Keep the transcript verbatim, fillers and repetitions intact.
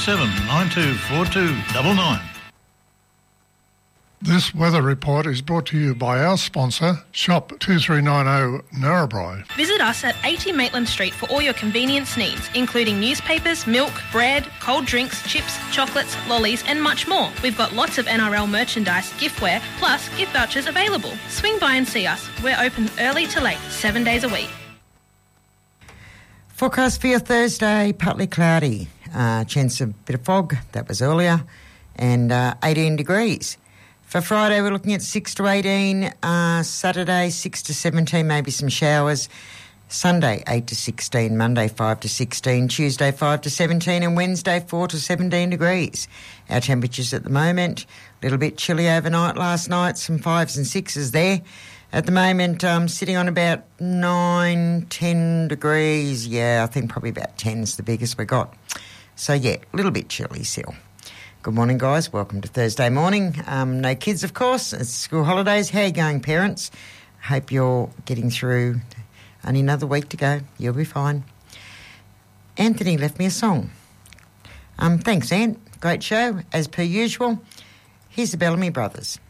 seven nine two four two nine nine. This weather report is brought to you by our sponsor, Shop two three nine zero Narrabri. Visit us at eighty Maitland Street for all your convenience needs, including newspapers, milk, bread, cold drinks, chips, chocolates, lollies and much more. We've got lots of N R L merchandise, giftware, plus gift vouchers available. Swing by and see us. We're open early to late, seven days a week. Forecast for your Thursday, partly cloudy. Uh, chance of a bit of fog, that was earlier, and uh, eighteen degrees. For Friday, we're looking at six to eighteen, uh, Saturday six to seventeen, maybe some showers, Sunday eight to sixteen, Monday five to sixteen, Tuesday five to seventeen and Wednesday four to seventeen degrees. Our temperatures at the moment, a little bit chilly overnight last night, some fives and sixes there. At the moment, um, sitting on about nine, ten degrees. Yeah, I think probably about ten's the biggest we got. So, yeah, a little bit chilly still. Good morning, guys. Welcome to Thursday morning. Um, no kids, of course. It's school holidays. How are you going, parents? Hope you're getting through. Only another week to go. You'll be fine. Anthony left me a song. Um, thanks, Ant. Great show, as per usual. Here's the Bellamy Brothers.